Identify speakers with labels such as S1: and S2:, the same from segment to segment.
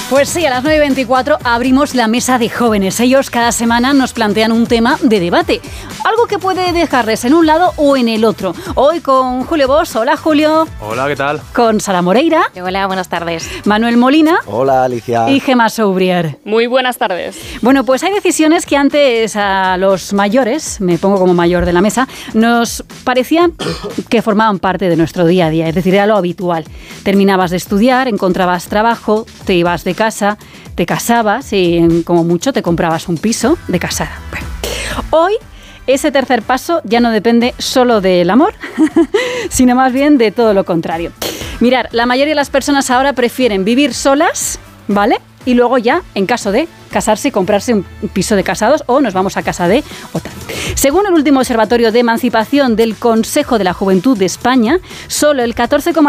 S1: Pues sí, a las 9:24 abrimos la mesa de jóvenes. Ellos cada semana nos plantean un tema de debate, algo que puede dejarles en un lado o en el otro. Hoy con Julio Bosch. Hola, Julio.
S2: Hola, ¿qué tal?
S1: Con Sara Moreira.
S3: Hola, buenas tardes.
S1: Manuel Molina.
S4: Hola, Alicia.
S1: Y Gemma Soubrier.
S5: Muy buenas tardes.
S1: Bueno, pues hay decisiones que antes a los mayores, me pongo como mayor de la mesa, nos parecían que formaban parte de nuestro día a día, es decir, era lo habitual. Terminabas de estudiar, encontrabas trabajo, te ibas de casa, te casabas y como mucho te comprabas un piso de casada. Bueno, hoy ese tercer paso ya no depende solo del amor, sino más bien de todo lo contrario. Mirar, la mayoría de las personas ahora prefieren vivir solas, ¿vale? Y luego ya, en caso de casarse y comprarse un piso de casados o nos vamos a casa de o tal. Según el último Observatorio de Emancipación del Consejo de la Juventud de España, solo el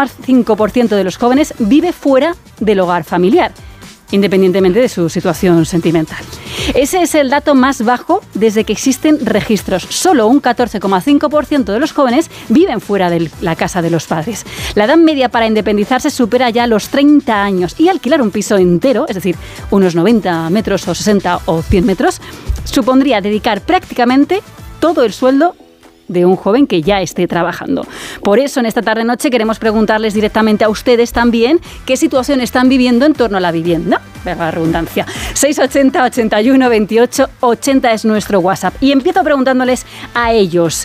S1: 14,5% de los jóvenes vive fuera del hogar familiar, independientemente de su situación sentimental. Ese es el dato más bajo desde que existen registros. Solo un 14,5% de los jóvenes viven fuera de la casa de los padres. La edad media para independizarse supera ya los 30 años y alquilar un piso entero, es decir, unos 90 metros o 60 o 100 metros, supondría dedicar prácticamente todo el sueldo de un joven que ya esté trabajando. Por eso en esta tarde-noche queremos preguntarles directamente a ustedes también qué situación están viviendo en torno a la vivienda. Verga la redundancia. 680 81 28 80 es nuestro WhatsApp. Y empiezo preguntándoles a ellos.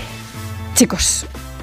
S1: Chicos,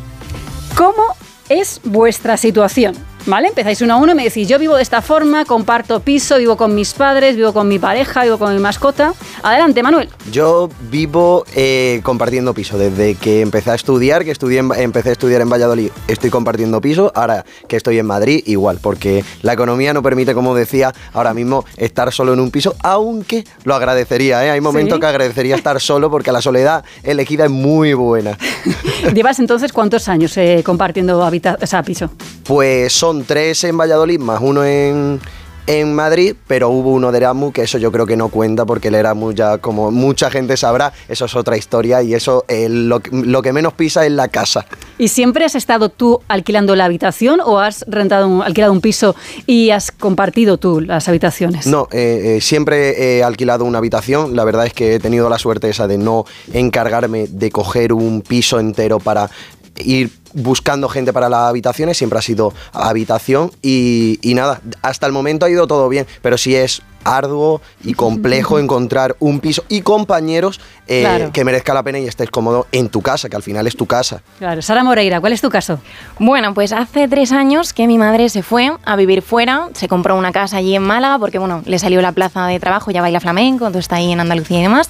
S1: ¿cómo es vuestra situación? ¿Vale? Empezáis uno a uno y me decís, yo vivo de esta forma, comparto piso, vivo con mis padres, vivo con mi pareja, vivo con mi mascota. Adelante, Manuel.
S4: Yo vivo compartiendo piso. Desde que empecé a estudiar, empecé a estudiar en Valladolid, estoy compartiendo piso. Ahora que estoy en Madrid, igual, porque la economía no permite, como decía, ahora mismo estar solo en un piso, aunque lo agradecería, ¿eh? Hay momentos que agradecería estar solo porque la soledad elegida es muy buena.
S1: ¿Llevas entonces cuántos años compartiendo piso?
S4: Pues son 3 en Valladolid más uno en Madrid, pero hubo uno de Erasmus que eso yo creo que no cuenta porque el Erasmus ya, como mucha gente sabrá, eso es otra historia y eso lo que menos pisa es la casa.
S1: ¿Y siempre has estado tú alquilando la habitación o has alquilado un piso y has compartido tú las habitaciones?
S4: No, siempre he alquilado una habitación. La verdad es que he tenido la suerte esa de no encargarme de coger un piso entero para ir buscando gente para las habitaciones, siempre ha sido habitación y nada, hasta el momento ha ido todo bien, pero sí es arduo y complejo encontrar un piso y compañeros claro, que merezca la pena y estés cómodo en tu casa, que al final es tu casa.
S1: Claro. Sara Moreira, ¿cuál es tu caso?
S3: Bueno, pues hace 3 años que mi madre se fue a vivir fuera, se compró una casa allí en Málaga porque, bueno, le salió la plaza de trabajo, ya baila flamenco, entonces está ahí en Andalucía y demás,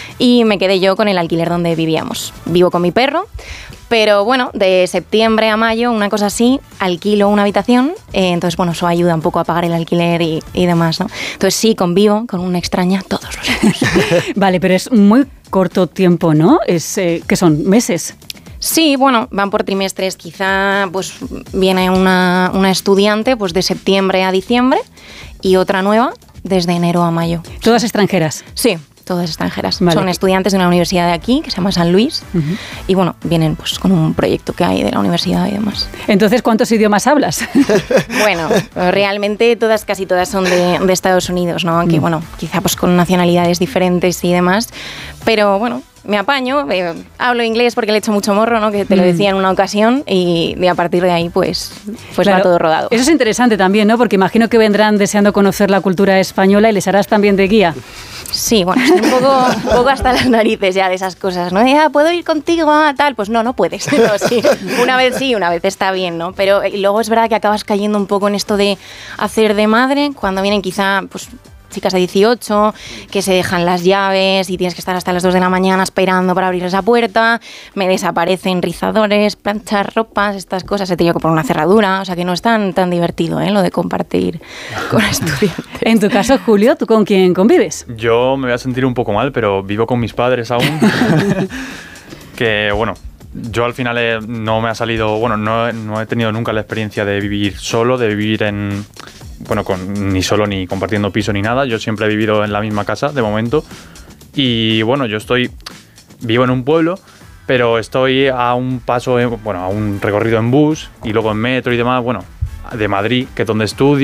S3: y me quedé yo con el alquiler donde vivíamos. Vivo con mi perro, pero bueno, de septiembre a mayo, una cosa así, alquilo una habitación, entonces bueno, eso ayuda un poco a pagar el alquiler y demás, ¿no? Entonces sí, convivo con una extraña todos los años.
S1: Vale, pero es muy corto tiempo, ¿no? ¿Qué son? ¿Meses?
S3: Sí, bueno, van por trimestres, quizá pues viene una estudiante pues de septiembre a diciembre y otra nueva desde enero a mayo.
S1: ¿Todas extranjeras?
S3: Sí. Todas extranjeras.
S1: Vale.
S3: Son estudiantes de una universidad de aquí, que se llama San Luis, y bueno, vienen pues con un proyecto que hay de la universidad y demás.
S1: Entonces, ¿cuántos idiomas hablas?
S3: Bueno, realmente casi todas son de Estados Unidos, ¿no? Aunque bueno, quizá pues con nacionalidades diferentes y demás, pero bueno, me apaño, hablo inglés porque le echo mucho morro, ¿no? Que te lo decía en una ocasión y a partir de ahí pues claro, va todo rodado.
S1: Eso es interesante también, ¿no? Porque imagino que vendrán deseando conocer la cultura española y les harás también de guía.
S3: Sí, bueno, estoy un poco hasta las narices ya de esas cosas, ¿no? ¿Puedo ir contigo a tal? Pues no puedes. No, sí. Una vez está bien, ¿no? Pero luego es verdad que acabas cayendo un poco en esto de hacer de madre cuando vienen quizá pues chicas de 18 que se dejan las llaves y tienes que estar hasta las 2 de la mañana esperando para abrir esa puerta, me desaparecen rizadores, planchar ropas, estas cosas, he tenido que poner una cerradura, o sea que no es tan divertido, lo de compartir con estudiantes.
S1: En tu caso, Julio, ¿tú con quién convives?
S2: Yo me voy a sentir un poco mal, pero vivo con mis padres aún. Que bueno, yo al final no me ha salido, bueno, no he tenido nunca la experiencia de vivir solo, de vivir ni solo ni compartiendo piso ni nada. Yo siempre he vivido en la misma casa de momento y bueno, vivo en un pueblo, pero estoy a un recorrido en bus y luego en metro y demás, bueno, de Madrid, que es donde estudio,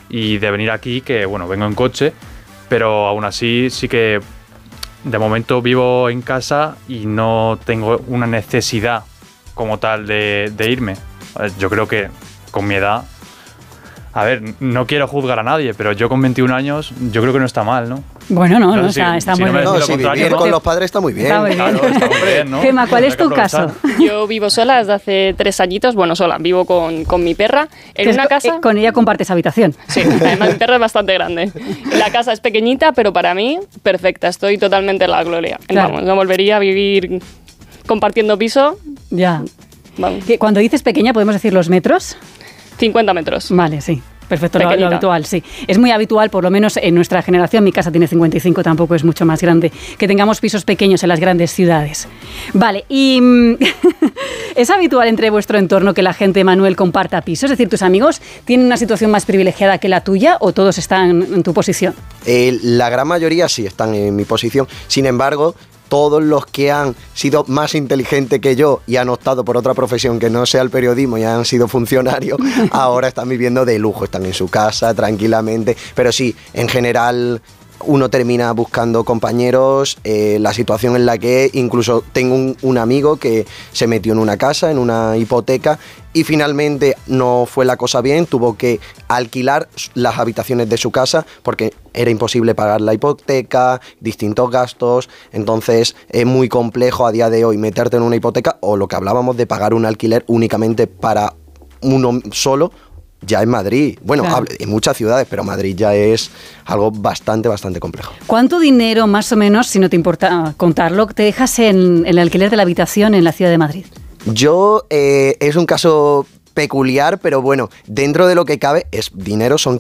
S2: y de venir aquí, que bueno, vengo en coche, pero aún así sí que de momento vivo en casa y no tengo una necesidad como tal de irme. Yo creo que con mi edad, a ver, no quiero juzgar a nadie, pero yo con 21 años, yo creo que no está mal, ¿no?
S1: Bueno, no,
S2: Entonces,
S1: está
S2: si
S1: muy
S2: no me
S1: bien.
S2: decís
S4: No,
S2: lo
S4: si
S2: contrario,
S4: vivir
S2: ¿no?
S4: con los padres está muy bien.
S1: Está muy bien.
S2: Claro, está muy bien, ¿no?
S1: Gema, ¿cuál
S2: Hay
S1: es
S2: que
S1: tu caso?
S2: aprovechar.
S5: Yo vivo sola desde hace 3 añitos, bueno, sola, vivo con mi perra en una casa.
S1: Con ella compartes habitación.
S5: Sí, además mi perra es bastante grande. La casa es pequeñita, pero para mí, perfecta. Estoy totalmente en la gloria.
S1: Claro.
S5: Vamos, no volvería a vivir compartiendo piso.
S1: Ya.
S5: Vamos,
S1: Cuando dices pequeña, ¿podemos decir los metros?
S5: 50 metros.
S1: Vale, sí. Perfecto, lo
S5: Pequeñita.
S1: habitual, sí. Es muy habitual, por lo menos en nuestra generación, mi casa tiene 55, tampoco es mucho más grande, que tengamos pisos pequeños en las grandes ciudades. Vale, y ¿es habitual entre vuestro entorno que la gente, Manuel, comparta pisos? Es decir, ¿tus amigos tienen una situación más privilegiada que la tuya o todos están en tu posición?
S4: La gran mayoría sí están en mi posición. Sin embargo, todos los que han sido más inteligentes que yo y han optado por otra profesión que no sea el periodismo y han sido funcionarios, ahora están viviendo de lujo, están en su casa tranquilamente. Pero sí, en general uno termina buscando compañeros, la situación en la que incluso tengo un amigo que se metió en una casa, en una hipoteca, y finalmente no fue la cosa bien, tuvo que alquilar las habitaciones de su casa porque era imposible pagar la hipoteca, distintos gastos. Entonces es muy complejo a día de hoy meterte en una hipoteca, o lo que hablábamos de pagar un alquiler únicamente para uno solo. Ya en Madrid, bueno,
S1: claro,
S4: en muchas ciudades, pero Madrid ya es algo bastante complejo.
S1: ¿Cuánto dinero, más o menos, si no te importa contarlo, te dejas en el alquiler de la habitación en la ciudad de Madrid?
S4: Yo, es un caso peculiar, pero bueno, dentro de lo que cabe es dinero, son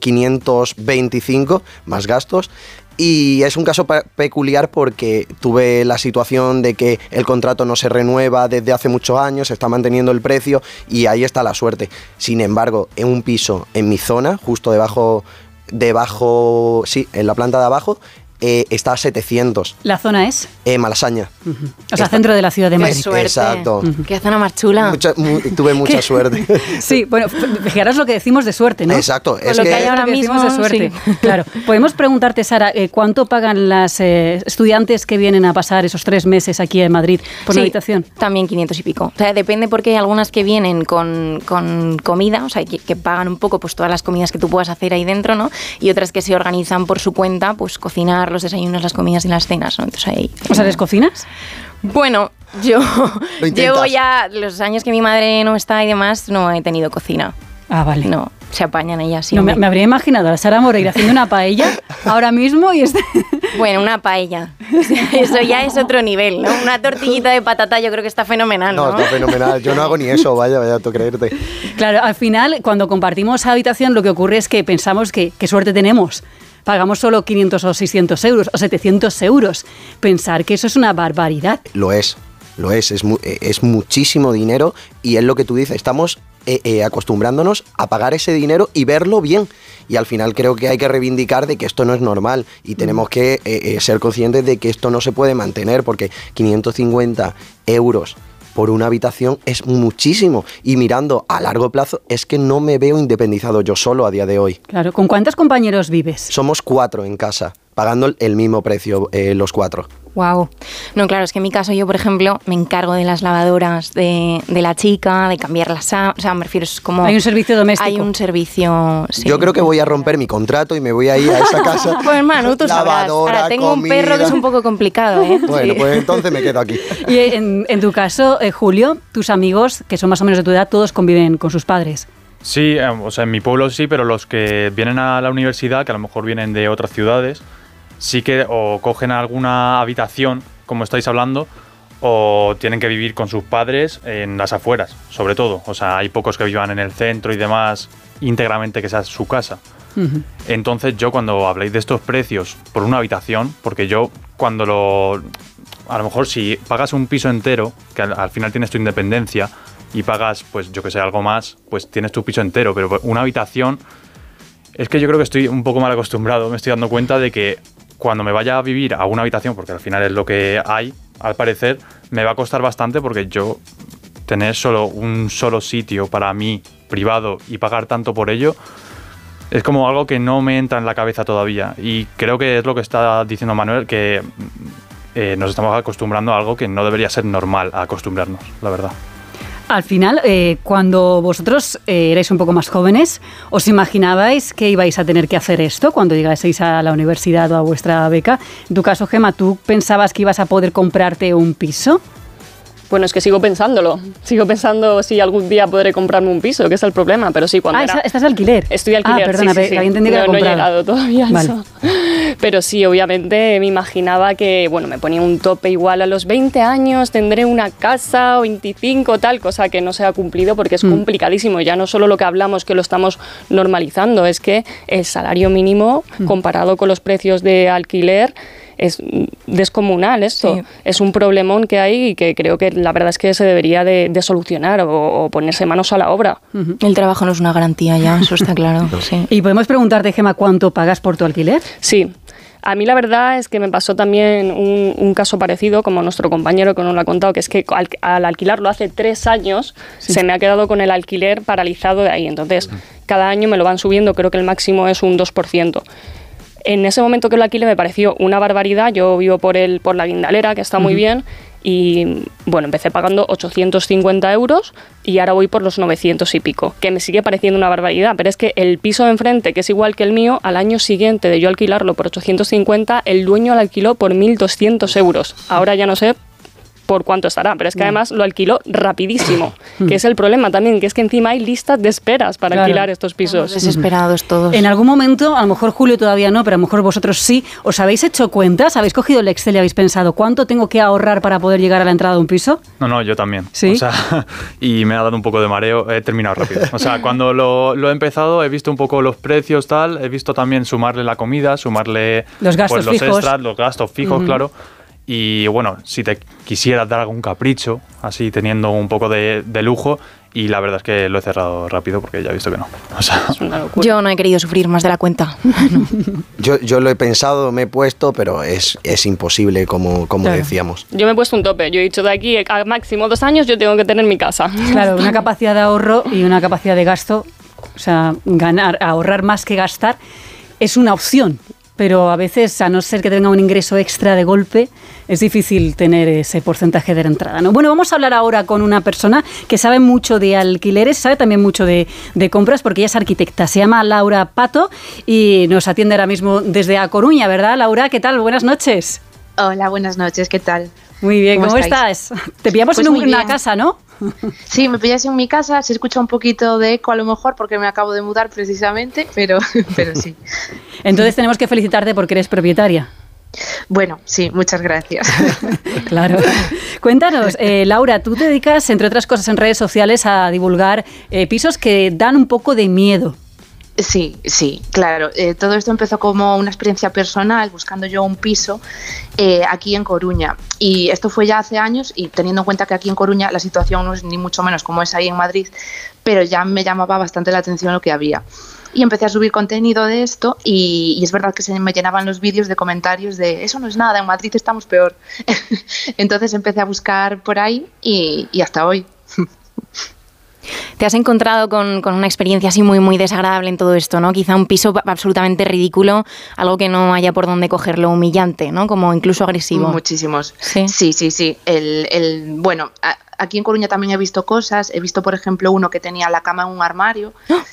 S4: 525 más gastos. Y es un caso peculiar porque tuve la situación de que el contrato no se renueva desde hace muchos años, se está manteniendo el precio y ahí está la suerte. Sin embargo, en un piso en mi zona, justo debajo, sí, en la planta de abajo, está a 700.
S1: ¿La zona es?
S4: Malasaña.
S1: Uh-huh. O sea, centro de la ciudad de Madrid.
S3: Qué suerte.
S4: Exacto.
S3: Qué zona más chula.
S4: Tuve mucha suerte.
S1: Sí, bueno, fijaros lo que decimos de suerte, ¿no?
S4: Exacto.
S3: Con lo que hay ahora
S1: Lo que decimos
S3: mismo,
S1: de suerte.
S3: sí.
S1: Claro. Podemos preguntarte, Sara, ¿cuánto pagan las estudiantes que vienen a pasar esos 3 meses aquí en Madrid por
S3: Sí,
S1: una habitación?
S3: También 500 y pico. O sea, depende porque hay algunas que vienen con comida, o sea, que pagan un poco pues todas las comidas que tú puedas hacer ahí dentro, ¿no? Y otras que se organizan por su cuenta, pues cocinar los desayunos, las comidas y las cenas, ¿no? Entonces ahí...
S1: O sea, ¿les cocinas?
S3: Bueno, yo
S4: Lo intentas.
S3: llevo ya los años que mi madre no está y demás, no he tenido cocina.
S1: Ah, vale.
S3: No, se apañan ellas. Sí,
S1: No,
S3: hombre.
S1: me habría imaginado a la Sara Moreira haciendo una paella ahora mismo y
S3: Bueno, una paella. Eso ya es otro nivel, ¿no? Una tortillita de patata yo creo que está fenomenal, ¿no?
S4: No, está fenomenal. Yo no hago ni eso, vaya tú creerte.
S1: Claro, al final, cuando compartimos habitación, lo que ocurre es que pensamos que qué suerte tenemos. Pagamos solo 500 o 600 euros o 700 euros. Pensar que eso es una barbaridad.
S4: Lo es muchísimo dinero y es lo que tú dices, estamos acostumbrándonos a pagar ese dinero y verlo bien. Y al final creo que hay que reivindicar de que esto no es normal y tenemos que ser conscientes de que esto no se puede mantener porque 550 euros por una habitación es muchísimo. Y mirando a largo plazo, es que no me veo independizado yo solo a día de hoy.
S1: Claro, ¿con cuántos compañeros vives?
S4: Somos 4 en casa, pagando el mismo precio los 4.
S3: Wow. No, claro, es que en mi caso yo, por ejemplo, me encargo de las lavadoras de la chica, de cambiar las sábanas, o sea, me refiero, es como...
S1: Hay un servicio doméstico.
S3: Hay un servicio, sí.
S4: Yo creo que voy a romper mi contrato y me voy a ir a esa casa.
S3: Pues Manu, tú sabrás.
S4: Lavadora,
S3: Ahora, tengo
S4: comida.
S3: un perro que es un poco complicado, ¿eh?
S4: Bueno,
S3: Sí.
S4: pues entonces me quedo aquí.
S1: Y en tu caso, Julio, tus amigos, que son más o menos de tu edad, todos conviven con sus padres.
S2: Sí, o sea, en mi pueblo sí, pero los que vienen a la universidad, que a lo mejor vienen de otras ciudades, sí que o cogen alguna habitación, como estáis hablando, o tienen que vivir con sus padres en las afueras, sobre todo. O sea, hay pocos que vivan en el centro y demás íntegramente que sea su casa.
S1: Uh-huh.
S2: Entonces yo cuando habléis de estos precios por una habitación, porque yo cuando a lo mejor si pagas un piso entero, que al final tienes tu independencia y pagas, pues yo que sé, algo más, pues tienes tu piso entero, pero una habitación, es que yo creo que estoy un poco mal acostumbrado, me estoy dando cuenta de que cuando me vaya a vivir a una habitación, porque al final es lo que hay, al parecer, me va a costar bastante porque yo tener solo un solo sitio para mí privado y pagar tanto por ello, es como algo que no me entra en la cabeza todavía. Y creo que es lo que está diciendo Manuel, que nos estamos acostumbrando a algo que no debería ser normal a acostumbrarnos, la verdad.
S1: Al final, cuando vosotros erais un poco más jóvenes, ¿os imaginabais que ibais a tener que hacer esto cuando llegaseis a la universidad o a vuestra beca? En tu caso, Gemma, ¿tú pensabas que ibas a poder comprarte un piso?
S5: Bueno, es que sigo pensándolo. Sigo pensando si algún día podré comprarme un piso, que es el problema. Pero sí, cuando
S1: ¿estás de alquiler?
S5: Estoy de alquiler,
S1: perdona,
S5: sí.
S1: había entendido que
S5: no he
S1: comprado.
S5: llegado todavía a
S1: Vale.
S5: eso. Pero sí, obviamente me imaginaba que, bueno, me ponía un tope igual a los 20 años, tendré una casa, o 25, tal, cosa que no se ha cumplido porque es complicadísimo. Ya no solo lo que hablamos, que lo estamos normalizando, es que el salario mínimo, comparado con los precios de alquiler, es descomunal esto. Sí. Es un problemón que hay y que creo que la verdad es que se debería de solucionar o ponerse manos a la obra.
S3: El trabajo no es una garantía ya, eso está claro. Sí.
S1: ¿Y podemos preguntarte, Gemma, cuánto pagas por tu alquiler?
S5: Sí. A mí la verdad es que me pasó también un caso parecido, como nuestro compañero que nos lo ha contado, que es que al alquilarlo hace 3 años, se me ha quedado con el alquiler paralizado de ahí. Entonces, cada año me lo van subiendo, creo que el máximo es un 2%. En ese momento que lo alquilé me pareció una barbaridad. Yo vivo por la Guindalera, que está muy bien, y bueno, empecé pagando 850 euros y ahora voy por los 900 y pico, que me sigue pareciendo una barbaridad, pero es que el piso de enfrente, que es igual que el mío, al año siguiente de yo alquilarlo por 850, el dueño lo alquiló por 1.200 euros. Ahora ya no sé por cuánto estará, pero es que además lo alquiló rapidísimo, que es el problema también, que es que encima hay listas de esperas para alquilar estos pisos.
S3: Desesperados todos.
S1: En algún momento, a lo mejor Julio todavía no, pero a lo mejor vosotros sí, ¿os habéis hecho cuentas? ¿Habéis cogido el Excel y habéis pensado cuánto tengo que ahorrar para poder llegar a la entrada de un piso?
S2: No, yo también.
S1: ¿Sí?
S2: O sea, y me ha dado un poco de mareo, he terminado rápido. O sea, cuando lo he empezado he visto un poco los precios, tal, he visto también sumarle la comida, sumarle
S1: los gastos
S2: los
S1: fijos.
S2: Extras, los gastos fijos, claro. Y bueno, si te quisieras dar algún capricho, así teniendo un poco de lujo, y la verdad es que lo he cerrado rápido porque ya he visto que no. O sea,
S5: es una locura.
S3: Yo no he querido sufrir más de la cuenta. No.
S4: Yo lo he pensado, me he puesto, pero es imposible, como claro. decíamos.
S5: Yo me he puesto un tope. Yo he dicho, de aquí a máximo 2 años yo tengo que tener mi casa.
S1: Claro, una capacidad de ahorro y una capacidad de gasto, o sea, ahorrar más que gastar es una opción. Pero a veces, a no ser que tenga un ingreso extra de golpe, es difícil tener ese porcentaje de entrada, ¿no? Bueno, vamos a hablar ahora con una persona que sabe mucho de alquileres, sabe también mucho de compras, porque ella es arquitecta. Se llama Laura Pato y nos atiende ahora mismo desde A Coruña, ¿verdad, Laura? ¿Qué tal? Buenas noches.
S6: Hola, buenas noches. ¿Qué tal?
S1: Muy bien, ¿cómo estás? Te pillamos
S6: pues
S1: en una casa, ¿no?
S6: Sí, me pillas en mi casa, se escucha un poquito de eco a lo mejor porque me acabo de mudar precisamente, pero sí.
S1: Entonces tenemos que felicitarte porque eres propietaria.
S6: Bueno, sí, muchas gracias.
S1: Claro. Cuéntanos, Laura, tú te dedicas, entre otras cosas, en redes sociales a divulgar pisos que dan un poco de miedo.
S6: Sí, claro. Todo esto empezó como una experiencia personal, buscando yo un piso aquí en Coruña. Y esto fue ya hace años, y teniendo en cuenta que aquí en Coruña la situación no es ni mucho menos como es ahí en Madrid, pero ya me llamaba bastante la atención lo que había. Y empecé a subir contenido de esto y es verdad que se me llenaban los vídeos de comentarios de eso no es nada, en Madrid estamos peor. Entonces empecé a buscar por ahí y hasta hoy.
S3: Te has encontrado con una experiencia así muy, muy desagradable en todo esto, ¿no? Quizá un piso absolutamente ridículo, algo que no haya por dónde cogerlo, humillante, ¿no? Como incluso agresivo.
S6: Muchísimos.
S3: Sí.
S6: Bueno, aquí en Coruña también he visto cosas. He visto, por ejemplo, uno que tenía la cama en un armario.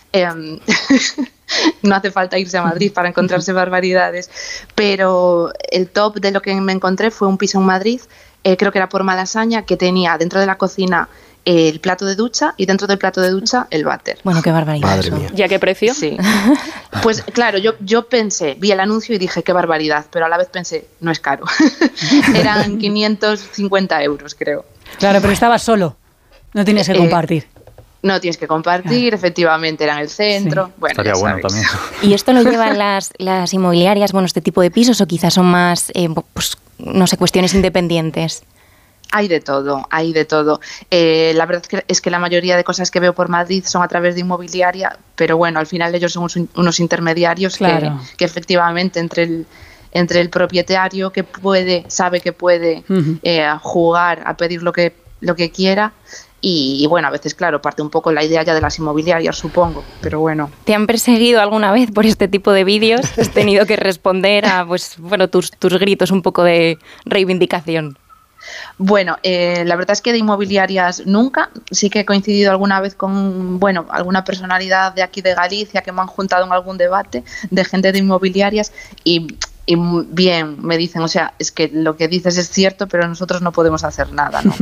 S6: No hace falta irse a Madrid para encontrarse barbaridades. Pero el top de lo que me encontré fue un piso en Madrid, creo que era por Malasaña, que tenía dentro de la cocina el plato de ducha y dentro del plato de ducha el váter.
S3: Bueno, qué barbaridad.
S4: Madre
S3: eso.
S4: mía.
S5: ¿Y a qué precio?
S6: Sí. Pues claro, yo pensé, vi el anuncio y dije qué barbaridad, pero a la vez pensé, no es caro. Eran 550 euros, creo.
S1: Claro, pero estabas solo, no tienes que compartir.
S6: No tienes que compartir, efectivamente, era en el centro.
S1: Sí.
S6: Bueno,
S2: estaría bueno también.
S3: ¿Y esto lo llevan las inmobiliarias, bueno, este tipo de pisos, o quizás son más, pues, no sé, cuestiones independientes?
S6: Hay de todo, hay de todo. La verdad es que la mayoría de cosas que veo por Madrid son a través de inmobiliaria, pero bueno, al final ellos son unos intermediarios, claro, que efectivamente entre el propietario sabe que puede jugar a pedir lo que quiera, Y bueno, a veces, claro, parte un poco la idea ya de las inmobiliarias, supongo, pero bueno.
S3: ¿Te han perseguido alguna vez por este tipo de vídeos? ¿Has tenido que responder a pues, bueno, tus gritos un poco de reivindicación?
S6: Bueno, la verdad es que de inmobiliarias nunca. Sí que he coincidido alguna vez con, bueno, alguna personalidad de aquí de Galicia que me han juntado en algún debate de gente de inmobiliarias y bien, me dicen, o sea, es que lo que dices es cierto, pero nosotros no podemos hacer nada, ¿no?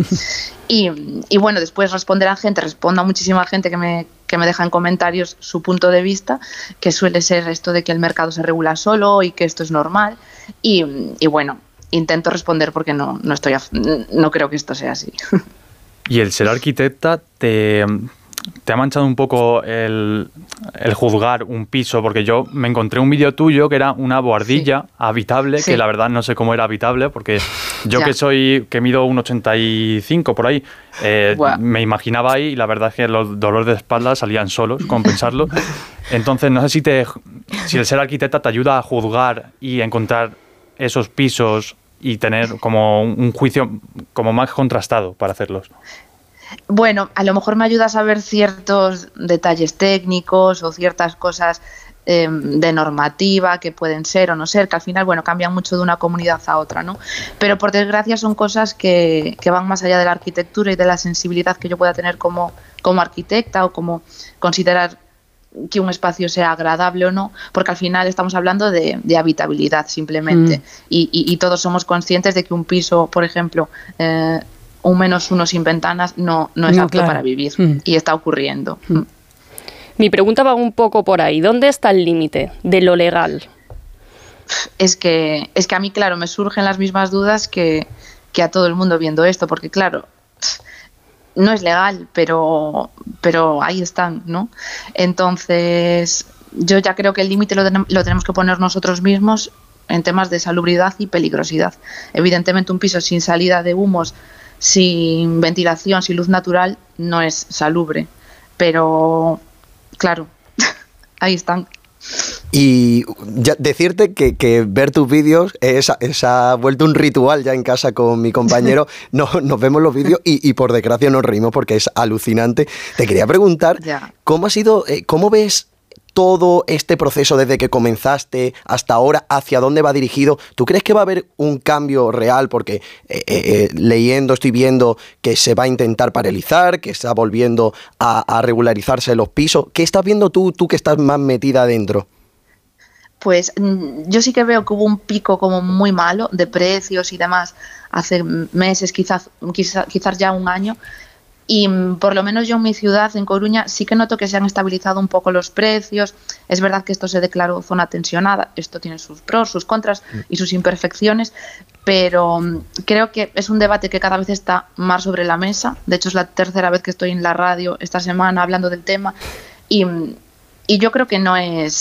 S6: Y bueno, después respondo a muchísima gente que me deja en comentarios su punto de vista, que suele ser esto de que el mercado se regula solo y que esto es normal. Y bueno, intento responder porque no creo que esto sea así.
S2: ¿Y el ser arquitecta te ha manchado un poco el juzgar un piso? Porque yo me encontré un vídeo tuyo que era una bohardilla habitable, que la verdad no sé cómo era habitable, porque yo que mido 1,85 por ahí, me imaginaba ahí y la verdad es que los dolores de espalda salían solos, compensarlo. Entonces no sé si el ser arquitecta te ayuda a juzgar y a encontrar esos pisos y tener como un juicio como más contrastado para hacerlos.
S6: Bueno, a lo mejor me ayuda a saber ciertos detalles técnicos o ciertas cosas de normativa que pueden ser o no ser, que al final, bueno, cambian mucho de una comunidad a otra, ¿no? Pero por desgracia son cosas que van más allá de la arquitectura y de la sensibilidad que yo pueda tener como arquitecta o como considerar que un espacio sea agradable o no, porque al final estamos hablando de habitabilidad simplemente y todos somos conscientes de que un piso, por ejemplo, un -1 sin ventanas no es apto para vivir y está ocurriendo.
S5: Mi pregunta va un poco por ahí. ¿Dónde está el límite de lo legal?
S6: Es que a mí, claro, me surgen las mismas dudas que a todo el mundo viendo esto, porque claro, no es legal, pero ahí están, ¿no? Entonces, yo ya creo que el límite lo tenemos que poner nosotros mismos en temas de salubridad y peligrosidad. Evidentemente, un piso sin salida de humos, sin ventilación, sin luz natural, no es salubre, pero claro, ahí están.
S4: Y ya decirte que ver tus vídeos ha vuelto un ritual ya en casa con mi compañero. Nos vemos los vídeos y por desgracia nos reímos porque es alucinante. Te quería preguntar, ¿cómo ha sido, cómo ves todo este proceso desde que comenzaste hasta ahora? ¿Hacia dónde va dirigido? ¿Tú crees que va a haber un cambio real? Porque estoy viendo que se va a intentar paralizar, que está volviendo a regularizarse los pisos. ¿Qué estás viendo tú que estás más metida adentro?
S6: Pues yo sí que veo que hubo un pico como muy malo de precios y demás hace meses, quizás ya un año. Y por lo menos yo en mi ciudad, en Coruña, sí que noto que se han estabilizado un poco los precios. Es verdad que esto se declaró zona tensionada, esto tiene sus pros, sus contras y sus imperfecciones, pero creo que es un debate que cada vez está más sobre la mesa. De hecho, es la tercera vez que estoy en la radio esta semana hablando del tema y yo creo que no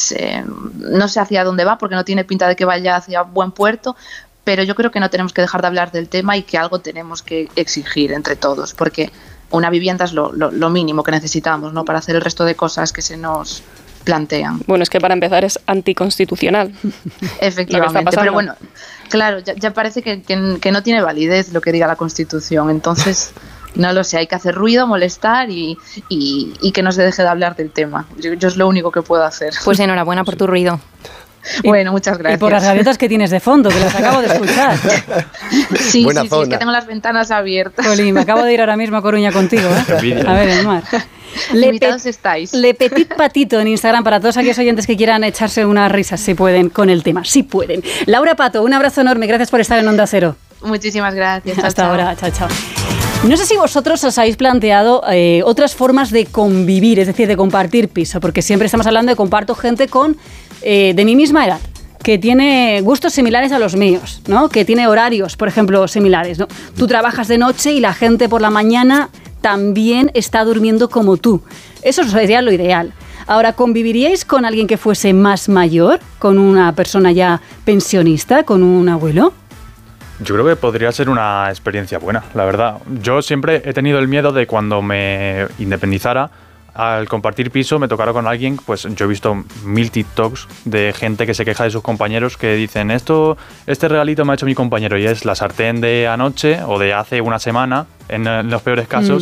S6: sé hacia dónde va, porque no tiene pinta de que vaya hacia buen puerto, pero yo creo que no tenemos que dejar de hablar del tema y que algo tenemos que exigir entre todos, porque una vivienda es lo mínimo que necesitamos, ¿no?, para hacer el resto de cosas que se nos plantean.
S5: Bueno, es que para empezar es anticonstitucional.
S6: Efectivamente, pero bueno, claro, ya parece que no tiene validez lo que diga la Constitución, entonces no lo sé, hay que hacer ruido, molestar y que no se deje de hablar del tema. Yo es lo único que puedo hacer.
S3: Pues enhorabuena por tu ruido.
S6: Bueno, muchas gracias.
S1: Y por las gaviotas que tienes de fondo, que las acabo de escuchar.
S6: Sí, es que tengo las ventanas abiertas.
S1: Jolín, me acabo de ir ahora mismo a Coruña contigo, ¿eh? A ver, el mar.
S6: Invitados estáis.
S1: Le Petit Patito en Instagram para todos aquellos oyentes que quieran echarse unas risas, si pueden, con el tema. Sí pueden. Laura Pato, un abrazo enorme. Gracias por estar en Onda Cero.
S6: Muchísimas gracias.
S1: Hasta ahora. Chao, chao. No sé si vosotros os habéis planteado otras formas de convivir, es decir, de compartir piso, porque siempre estamos hablando de comparto gente de mi misma edad, que tiene gustos similares a los míos, ¿no? Que tiene horarios, por ejemplo, similares, ¿no? Tú trabajas de noche y la gente por la mañana también está durmiendo como tú. Eso sería lo ideal. Ahora, ¿conviviríais con alguien que fuese más mayor? ¿Con una persona ya pensionista? ¿Con un abuelo?
S2: Yo creo que podría ser una experiencia buena, la verdad. Yo siempre he tenido el miedo de cuando me independizara, al compartir piso, me tocara con alguien, pues yo he visto 1000 TikToks de gente que se queja de sus compañeros que dicen este regalito me ha hecho mi compañero y es la sartén de anoche o de hace una semana, en los peores casos,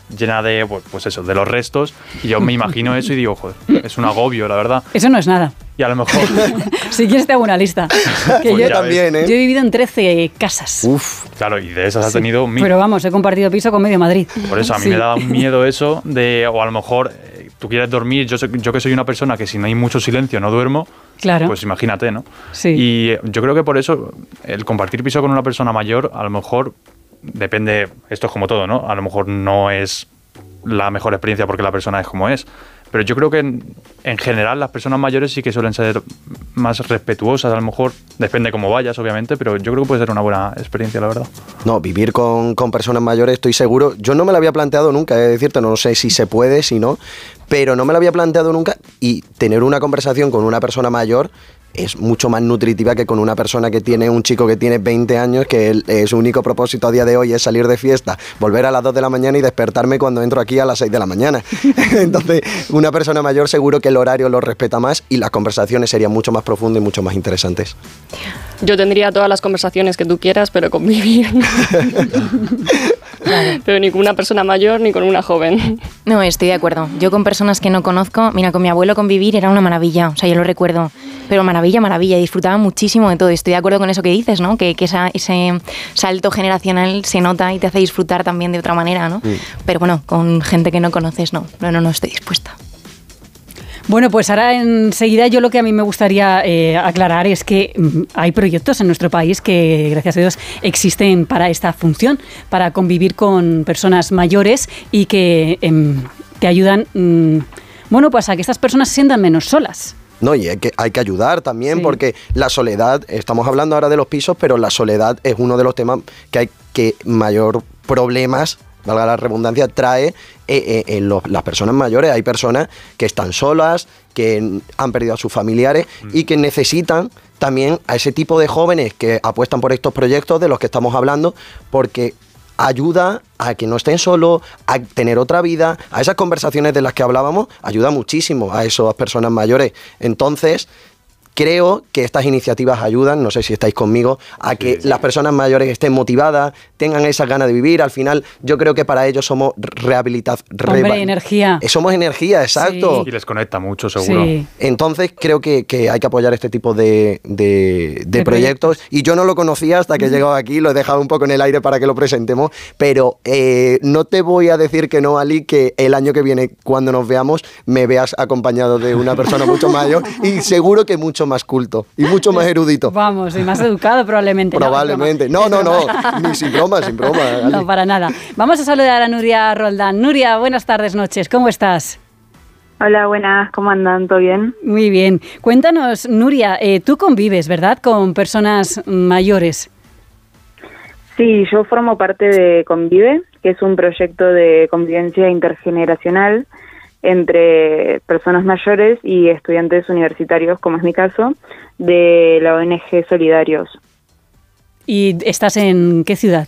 S2: llena de, pues eso, de los restos, y yo me imagino eso y digo, joder, es un agobio, la verdad.
S1: Eso no es nada.
S2: Y a lo mejor...
S1: Si quieres te hago una lista. Que
S2: Pues
S1: yo
S4: también, ¿eh?
S1: Yo he vivido en 13 casas.
S4: Uf.
S2: Claro, y de esas has tenido 1000.
S1: Pero vamos, he compartido piso con medio Madrid.
S2: Por eso a mí
S1: Sí.
S2: me da un miedo eso de, o a lo mejor tú quieres dormir, yo que soy una persona que si no hay mucho silencio no duermo,
S1: Claro.
S2: pues imagínate, ¿no?
S1: Sí.
S2: Y yo creo que por eso el compartir piso con una persona mayor, a lo mejor depende, esto es como todo, ¿no? A lo mejor no es la mejor experiencia porque la persona es como es. Pero yo creo que en general las personas mayores sí que suelen ser más respetuosas, a lo mejor depende cómo vayas, obviamente, pero yo creo que puede ser una buena experiencia, la verdad.
S4: No, vivir con personas mayores, estoy seguro. Yo no me lo había planteado nunca, he de decirte, no sé si se puede, si no, pero no me lo había planteado nunca, y tener una conversación con una persona mayor es mucho más nutritiva que con una persona que tiene un chico que tiene 20 años, que su único propósito a día de hoy es salir de fiesta, volver a las 2 de la mañana y despertarme cuando entro aquí a las 6 de la mañana. Entonces, una persona mayor seguro que el horario lo respeta más y las conversaciones serían mucho más profundas y mucho más interesantes.
S5: Yo tendría todas las conversaciones que tú quieras, pero convivir. Pero ni con una persona mayor ni con una joven.
S3: No, estoy de acuerdo. Yo con personas que no conozco, mira, con mi abuelo convivir era una maravilla, o sea, yo lo recuerdo. Pero maravilla, maravilla, y disfrutaba muchísimo de todo. Estoy de acuerdo con eso que dices, ¿no? Que ese salto generacional se nota y te hace disfrutar también de otra manera, ¿no? Pero bueno, con gente que no conoces, no estoy dispuesta.
S1: Bueno, pues ahora enseguida yo lo que a mí me gustaría aclarar es que hay proyectos en nuestro país que, gracias a Dios, existen para esta función, para convivir con personas mayores y que te ayudan, bueno, pues a que estas personas se sientan menos solas.
S4: No, y hay que ayudar también,
S1: Sí.
S4: porque la soledad, estamos hablando ahora de los pisos, pero la soledad es uno de los temas que mayor problemas, valga la redundancia, trae en las personas mayores. Hay personas que están solas, que han perdido a sus familiares y que necesitan también a ese tipo de jóvenes que apuestan por estos proyectos de los que estamos hablando, porque ayuda a que no estén solos, a tener otra vida, a esas conversaciones de las que hablábamos, ayuda muchísimo a esas personas mayores. Entonces, creo que estas iniciativas ayudan, no sé si estáis conmigo, a que las personas mayores estén motivadas, tengan esas ganas de vivir. Al final, yo creo que para ellos somos
S1: Hombre, energía.
S4: Somos energía, exacto.
S2: Y les conecta mucho, seguro.
S1: Sí.
S4: Entonces creo que hay que apoyar este tipo de proyectos. Y yo no lo conocía hasta que he llegado aquí, lo he dejado un poco en el aire para que lo presentemos, pero no te voy a decir que no, Ali, que el año que viene, cuando nos veamos, me veas acompañado de una persona mucho mayor y seguro que mucho más culto y mucho más erudito.
S1: Vamos, y más educado probablemente.
S4: Probablemente.
S1: No,
S4: Ni sin broma, Ali.
S1: no, para nada. Vamos a saludar a Nuria Roldán. Nuria, buenas tardes, noches. ¿Cómo estás?
S7: Hola, buenas, ¿cómo andan? ¿Todo bien?
S1: Muy bien. Cuéntanos, Nuria, tú convives, ¿verdad?, con personas mayores.
S7: Sí, yo formo parte de Convive, que es un proyecto de convivencia intergeneracional entre personas mayores y estudiantes universitarios, como es mi caso, de la ONG Solidarios.
S1: ¿Y estás en qué ciudad?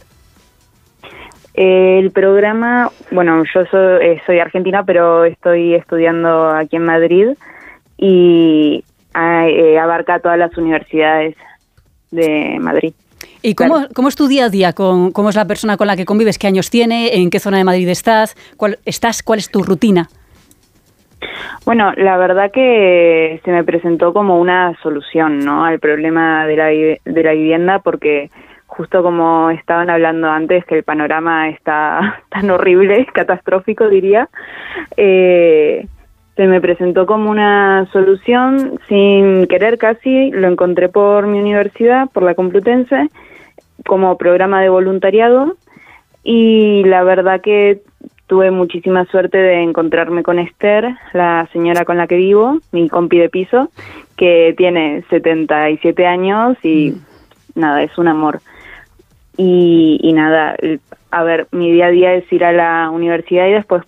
S7: El programa, bueno, yo soy argentina, pero estoy estudiando aquí en Madrid y abarca todas las universidades de Madrid.
S1: ¿Y
S7: Claro.
S1: cómo es tu día a día? ¿Cómo es la persona con la que convives? ¿Qué años tiene? ¿En qué zona de Madrid estás? ¿Cuál es tu rutina?
S7: Bueno, la verdad que se me presentó como una solución, ¿no?, al problema de la vivienda, porque justo como estaban hablando antes, que el panorama está tan horrible, catastrófico diría, se me presentó como una solución sin querer casi. Lo encontré por mi universidad, por la Complutense, como programa de voluntariado, y la verdad que tuve muchísima suerte de encontrarme con Esther, la señora con la que vivo, mi compi de piso, que tiene 77 años y nada, es un amor. Y nada, a ver, mi día a día es ir a la universidad y después